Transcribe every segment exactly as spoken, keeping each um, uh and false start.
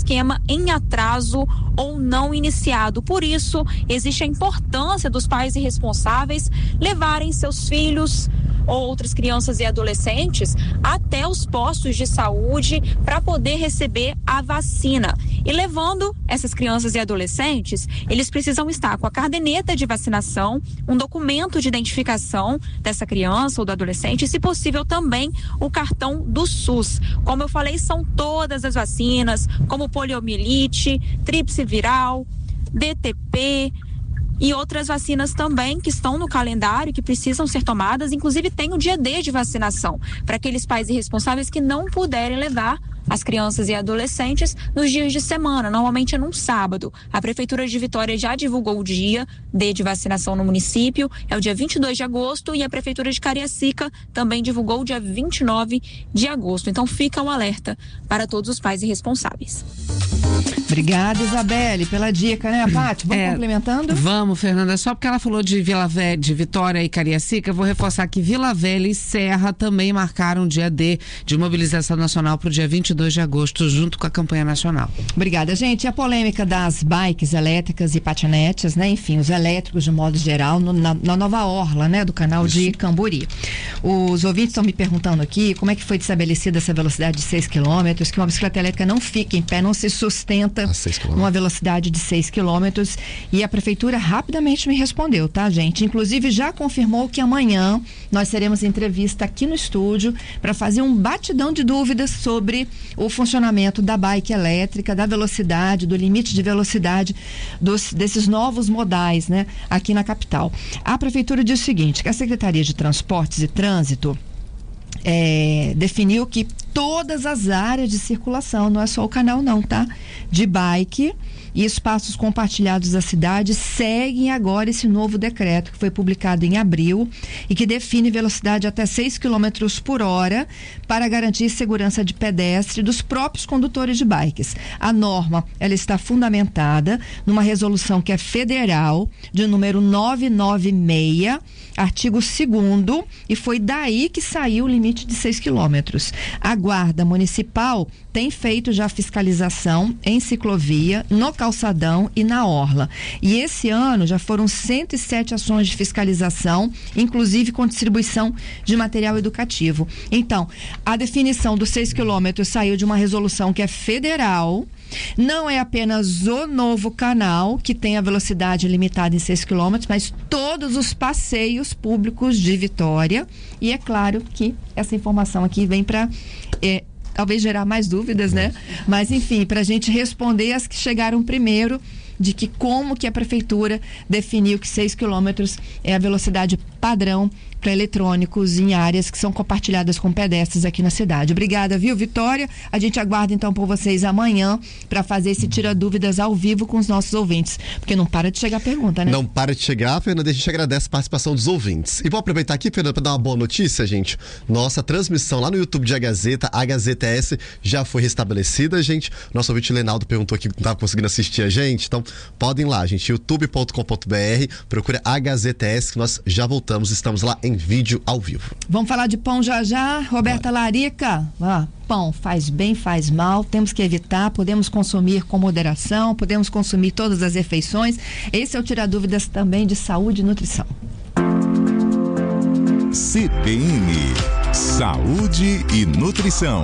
esquema em atraso ou não iniciado. Por isso, existe a importância dos pais e responsáveis levarem seus filhos ou outras crianças e adolescentes até os postos de saúde para poder receber a vacina. E levando essas crianças e adolescentes, eles precisam estar com a caderneta de vacinação, um documento de identificação dessa criança ou do adolescente e, se possível, também o cartão do SUS. Como eu falei, são todas as vacinas, como poliomielite, tríplice viral, D T P e outras vacinas também que estão no calendário, que precisam ser tomadas. Inclusive tem o dia D de vacinação para aqueles pais irresponsáveis que não puderem levar as crianças e adolescentes nos dias de semana, normalmente é num sábado. A Prefeitura de Vitória já divulgou o dia D de vacinação no município, é o dia vinte e dois de agosto, e a Prefeitura de Cariacica também divulgou o dia vinte e nove de agosto. Então fica um alerta para todos os pais irresponsáveis. Obrigada, Isabelle, pela dica, né, Paty? Vamos é, complementando? Vamos, Fernanda. Só porque ela falou de Vila Velha, de Vitória e Cariacica, eu vou reforçar que Vila Velha e Serra também marcaram o dia D de mobilização nacional para o dia vinte e dois de agosto, junto com a campanha nacional. Obrigada, gente. E a polêmica das bikes elétricas e patinetes, né? Enfim, os elétricos de modo geral, no, na, na nova orla, né? Do canal Isso. de Cambori. Os ouvintes estão me perguntando aqui como é que foi estabelecida essa velocidade de seis quilômetros, que uma bicicleta elétrica não fica em pé, não se sustenta numa velocidade de seis quilômetros, e a prefeitura rapidamente me respondeu, tá, gente? Inclusive já confirmou que amanhã nós teremos entrevista aqui no estúdio para fazer um batidão de dúvidas sobre o funcionamento da bike elétrica, da velocidade, do limite de velocidade dos, desses novos modais, né, aqui na capital. A prefeitura diz o seguinte, que a Secretaria de Transportes e Trânsito É, definiu que todas as áreas de circulação, não é só o canal não, tá? De bike e espaços compartilhados da cidade seguem agora esse novo decreto que foi publicado em abril e que define velocidade até seis quilômetros por hora para garantir segurança de pedestre dos próprios condutores de bikes. A norma, ela está fundamentada numa resolução que é federal, de número novecentos e noventa e seis, artigo segundo, e foi daí que saiu o limite de seis quilômetros. A Guarda Municipal tem feito já fiscalização em ciclovia, no calçadão e na orla. E esse ano já foram cento e sete ações de fiscalização, inclusive com distribuição de material educativo. Então, a definição dos seis quilômetros saiu de uma resolução que é federal. Não é apenas o novo canal que tem a velocidade limitada em seis quilômetros, mas todos os passeios públicos de Vitória. E é claro que essa informação aqui vem para é, talvez gerar mais dúvidas, né? Mas enfim, para a gente responder as que chegaram primeiro, de que como que a prefeitura definiu que seis quilômetros é a velocidade padrão para eletrônicos em áreas que são compartilhadas com pedestres aqui na cidade. Obrigada, viu, Vitória? A gente aguarda então por vocês amanhã para fazer esse tira dúvidas ao vivo com os nossos ouvintes, porque não para de chegar pergunta, né? Não para de chegar, Fernanda, a gente agradece a participação dos ouvintes. E vou aproveitar aqui, Fernanda, para dar uma boa notícia, gente. Nossa transmissão lá no YouTube de A Gazeta, a Gazeta S, já foi restabelecida, gente. Nosso ouvinte Lenaldo perguntou aqui que não estava conseguindo assistir a gente, então podem lá, gente, youtube ponto com ponto b r, procura A Gazeta S, que nós já voltamos, estamos lá em vídeo ao vivo. Vamos falar de pão já já, Roberta Larica. Ah, pão faz bem, faz mal, temos que evitar, podemos consumir com moderação, podemos consumir todas as refeições. Esse é o Tira Dúvidas também de saúde e nutrição. C B N, Saúde e Nutrição.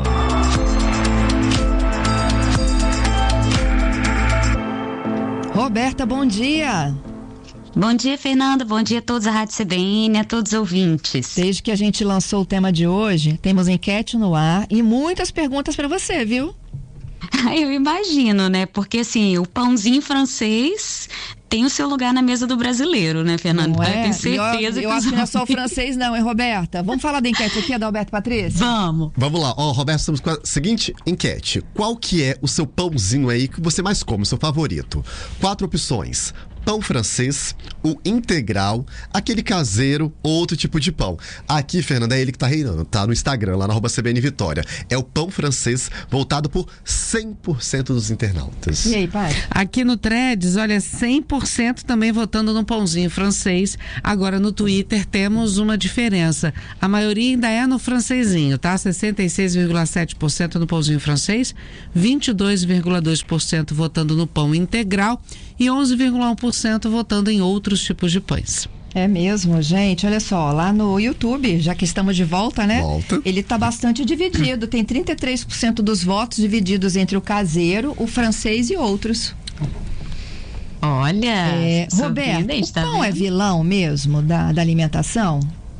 Roberta, bom dia. Bom dia, Fernanda. Bom dia a todos da Rádio C B N, a todos os ouvintes. Desde que a gente lançou o tema de hoje, temos enquete no ar e muitas perguntas para você, viu? Eu imagino, né? Porque assim, o pãozinho francês tem o seu lugar na mesa do brasileiro, né, Fernanda? Não é? Eu tenho certeza eu, eu que acho que não é só o francês não, hein, Roberta? Vamos falar da enquete aqui, da Alberto Patrícia? Vamos. Vamos lá, ó, Roberto, estamos com a seguinte enquete. Qual que é o seu pãozinho aí que você mais come, o seu favorito? Quatro opções: pão francês, o integral, aquele caseiro ou outro tipo de pão. Aqui, Fernanda, é ele que tá reinando, tá no Instagram, lá na arroba C B N Vitória. É o pão francês voltado por cem por cento dos internautas. E aí, pai? Aqui no Threads, olha, cem por cento também votando no pãozinho francês. Agora no Twitter temos uma diferença. A maioria ainda é no francesinho, tá? sessenta e seis vírgula sete por cento no pãozinho francês, vinte e dois vírgula dois por cento votando no pão integral e onze vírgula um por cento votando em outros tipos de pães. É mesmo, gente. Olha só, lá no YouTube, já que estamos de volta, né? Volta. Ele está bastante dividido. Tem trinta e três por cento dos votos divididos entre o caseiro, o francês e outros. Olha, É, Roberto, o tá pão vendo? é vilão mesmo da, da alimentação?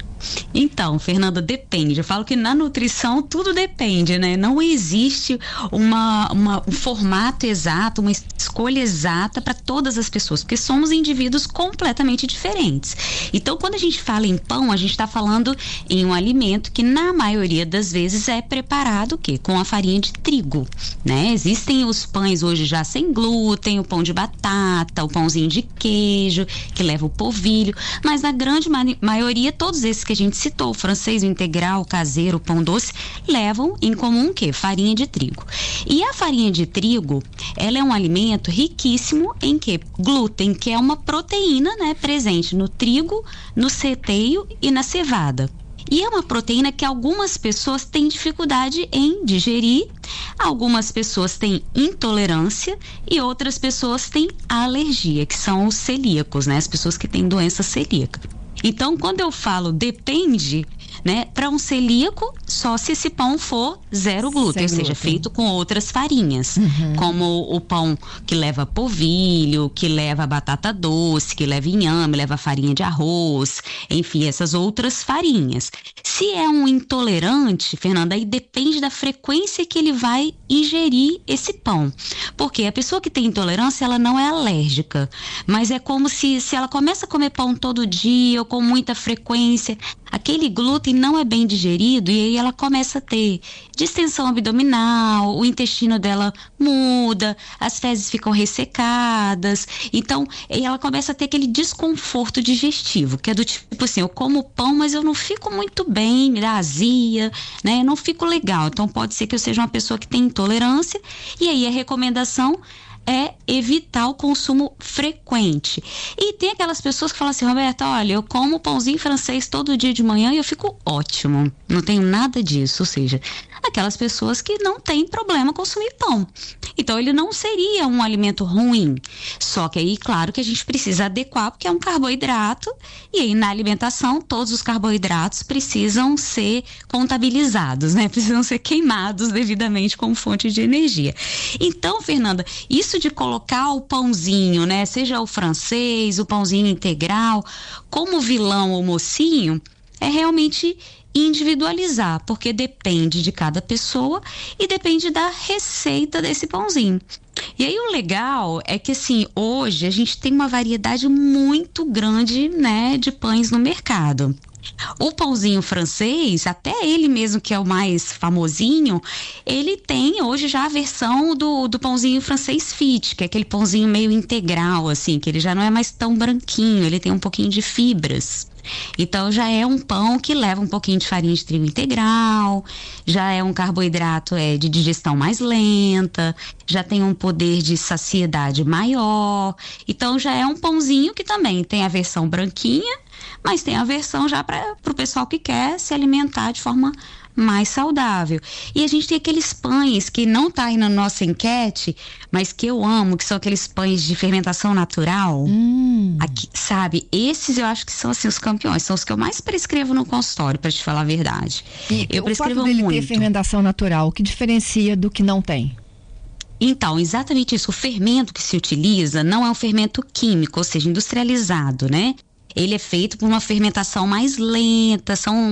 Então, Fernanda, depende. Eu falo que na nutrição tudo depende, né? Não existe uma, uma, um formato exato, uma escolha exata para todas as pessoas, porque somos indivíduos completamente diferentes. Então, quando a gente fala em pão, a gente está falando em um alimento que, na maioria das vezes, é preparado o quê? Com a farinha de trigo, né? Existem os pães hoje já sem glúten, o pão de batata, o pãozinho de queijo, que leva o polvilho, mas na grande ma- maioria, todos esses que a gente citou, o francês, o integral, o caseiro, o pão doce, levam em comum o quê? Farinha de trigo. E a farinha de trigo, ela é um alimento riquíssimo em quê? Glúten, que é uma proteína, né, presente no trigo, no centeio e na cevada. E é uma proteína que algumas pessoas têm dificuldade em digerir, algumas pessoas têm intolerância e outras pessoas têm alergia, que são os celíacos, né? As pessoas que têm doença celíaca. Então, quando eu falo depende, né, para um celíaco, só se esse pão for zero glúten, Sem ou seja, glúten. feito com outras farinhas, Uhum. como o pão que leva polvilho, que leva batata doce, que leva inhame, leva farinha de arroz, enfim, essas outras farinhas. Se é um intolerante, Fernanda, aí depende da frequência que ele vai ingerir esse pão. Porque a pessoa que tem intolerância, ela não é alérgica, mas é como se, se ela começa a comer pão todo dia ou com muita frequência, aquele glúten não é bem digerido e aí ela começa a ter distensão abdominal, o intestino dela muda, as fezes ficam ressecadas, então ela começa a ter aquele desconforto digestivo, que é do tipo assim, eu como pão, mas eu não fico muito bem, me dá azia, né, eu não fico legal, então pode ser que eu seja uma pessoa que tem intolerância, e aí a recomendação é evitar o consumo frequente. E tem aquelas pessoas que falam assim, Roberto, olha, eu como pãozinho francês todo dia de manhã e eu fico ótimo, não tenho nada disso, ou seja, aquelas pessoas que não têm problema consumir pão. Então ele não seria um alimento ruim, só que aí, claro que a gente precisa adequar, porque é um carboidrato, e aí na alimentação todos os carboidratos precisam ser contabilizados, né? Precisam ser queimados devidamente como fonte de energia. Então, Fernanda, isso de colocar o pãozinho, né, seja o francês, o pãozinho integral, como vilão ou mocinho, é realmente individualizar, porque depende de cada pessoa e depende da receita desse pãozinho. E aí o legal é que assim, hoje a gente tem uma variedade muito grande, né, de pães no mercado. O pãozinho francês, até ele mesmo que é o mais famosinho, ele tem hoje já a versão do, do pãozinho francês fit, que é aquele pãozinho meio integral, assim, que ele já não é mais tão branquinho, ele tem um pouquinho de fibras. Então já é um pão que leva um pouquinho de farinha de trigo integral, já é um carboidrato é, de digestão mais lenta, já tem um poder de saciedade maior. Então já é um pãozinho que também tem a versão branquinha, mas tem a versão já para o pessoal que quer se alimentar de forma mais saudável. E a gente tem aqueles pães que não tá aí na nossa enquete, mas que eu amo, que são aqueles pães de fermentação natural. Hum. Aqui, sabe, esses eu acho que são assim os campeões, são os que eu mais prescrevo no consultório, para te falar a verdade. E eu o prescrevo fato dele muito. ter fermentação natural, o que diferencia do que não tem? Então, exatamente isso. O fermento que se utiliza não é um fermento químico, ou seja, industrializado, né? Ele é feito por uma fermentação mais lenta, são bactérias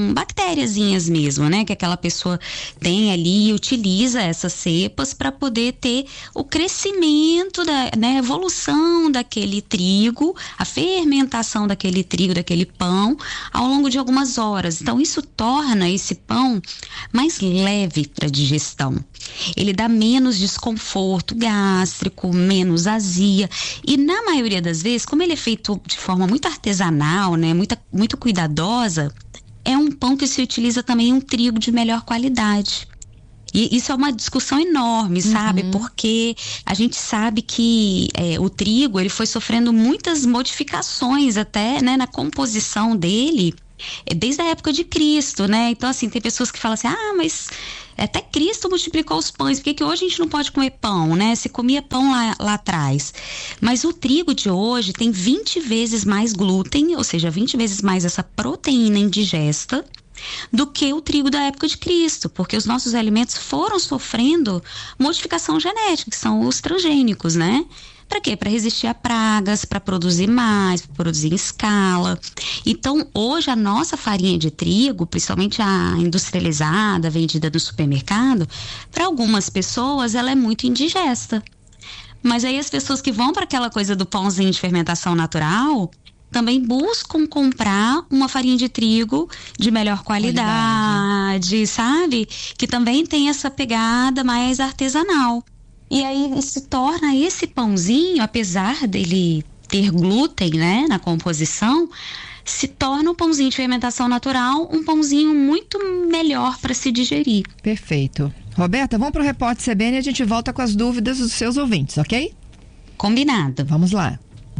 bactériazinhas mesmo, né? Que aquela pessoa tem ali e utiliza essas cepas para poder ter o crescimento, da, né, evolução daquele trigo, a fermentação daquele trigo, daquele pão, ao longo de algumas horas. Então, isso torna esse pão mais leve para digestão. Ele dá menos desconforto gástrico, menos azia. E na maioria das vezes, como ele é feito de forma muito artesanal, né, muito, muito cuidadosa, é um pão que se utiliza também um trigo de melhor qualidade. E isso é uma discussão enorme, sabe? Uhum. Porque a gente sabe que é, o trigo, ele foi sofrendo muitas modificações até, né, na composição dele, desde a época de Cristo, né? Então, assim, tem pessoas que falam assim, ah, mas até Cristo multiplicou os pães, por que que hoje a gente não pode comer pão, né? Se comia pão lá, lá atrás. Mas o trigo de hoje tem vinte vezes mais glúten, ou seja, vinte vezes mais essa proteína indigesta, do que o trigo da época de Cristo, porque os nossos alimentos foram sofrendo modificação genética, que são os transgênicos, né? Para quê? Para resistir a pragas, para produzir mais, para produzir em escala. Então, hoje a nossa farinha de trigo, principalmente a industrializada, vendida no supermercado, para algumas pessoas ela é muito indigesta. Mas aí as pessoas que vão para aquela coisa do pãozinho de fermentação natural também buscam comprar uma farinha de trigo de melhor qualidade, qualidade, sabe? Que também tem essa pegada mais artesanal. E aí se torna esse pãozinho, apesar dele ter glúten, né, na composição, se torna um pãozinho de fermentação natural, um pãozinho muito melhor para se digerir. Perfeito. Roberta, vamos para o Repórter C B N e a gente volta com as dúvidas dos seus ouvintes, ok? Combinado. Vamos lá.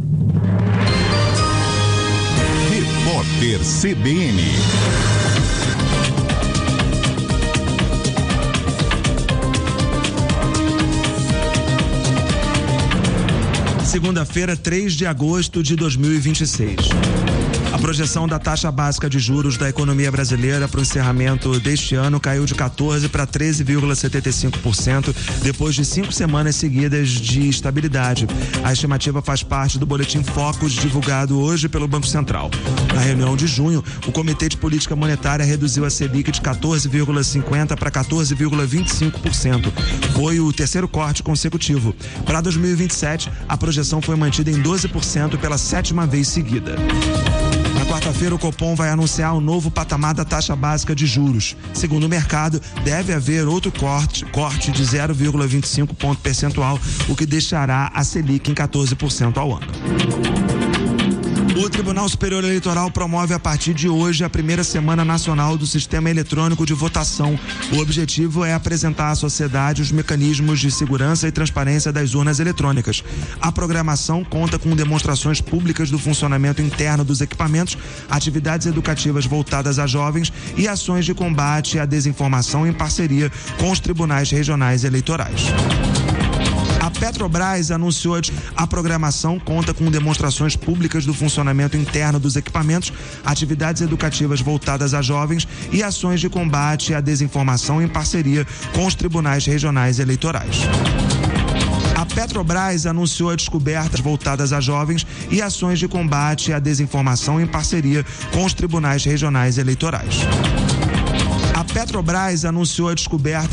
Repórter C B N. Segunda-feira, três de agosto de dois mil e vinte e seis. A projeção da taxa básica de juros da economia brasileira para o encerramento deste ano caiu de quatorze para treze vírgula setenta e cinco por cento depois de cinco semanas seguidas de estabilidade. A estimativa faz parte do boletim Focus divulgado hoje pelo Banco Central. Na reunião de junho, o Comitê de Política Monetária reduziu a Selic de quatorze vírgula cinquenta por cento para quatorze vírgula vinte e cinco por cento. Foi o terceiro corte consecutivo. Para dois mil e vinte e sete, a projeção foi mantida em doze por cento pela sétima vez seguida. Na quarta-feira, o Copom vai anunciar um novo patamar da taxa básica de juros. Segundo o mercado, deve haver outro corte, corte de zero vírgula vinte e cinco ponto percentual, o que deixará a Selic em quatorze por cento ao ano. O Tribunal Superior Eleitoral promove a partir de hoje a primeira Semana Nacional do Sistema Eletrônico de Votação. O objetivo é apresentar à sociedade os mecanismos de segurança e transparência das urnas eletrônicas. A programação conta com demonstrações públicas do funcionamento interno dos equipamentos, atividades educativas voltadas a jovens e ações de combate à desinformação em parceria com os tribunais regionais eleitorais. A Petrobras anunciou a programação conta com demonstrações públicas do funcionamento interno dos equipamentos, atividades educativas voltadas a jovens e ações de combate à desinformação em parceria com os tribunais regionais eleitorais. A Petrobras anunciou a descobertas voltadas a jovens e ações de combate à desinformação em parceria com os tribunais regionais eleitorais. A Petrobras anunciou a descoberta